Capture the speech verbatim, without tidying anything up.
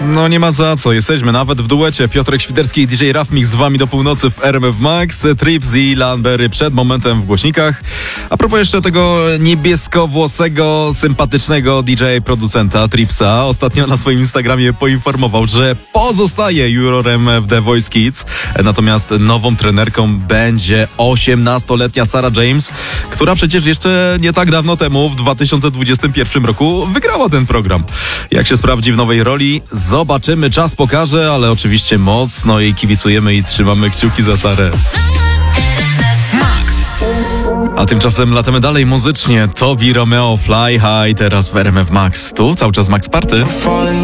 No nie ma za co, jesteśmy nawet w duecie. Piotrek Świderski i D J Rafmix z wami do północy w R M F Max. Trips i Lanberry przed momentem w głośnikach. A propos jeszcze tego niebieskowłosego, sympatycznego D J producenta Tripsa, ostatnio na swoim Instagramie poinformował, że pozostaje jurorem w The Voice Kids. Natomiast nową trenerką będzie osiemnastoletnia Sarah James, która przecież jeszcze nie tak dawno temu, w dwa tysiące dwudziestym pierwszym roku, wygrała ten program. Jak się sprawdzi w nowej roli, zobaczymy, czas pokaże, ale oczywiście mocno jej kibicujemy i trzymamy kciuki za Sarę. A tymczasem latamy dalej muzycznie. Tobi Romeo, Fly High, teraz w R M F Max. Tu cały czas Max Party.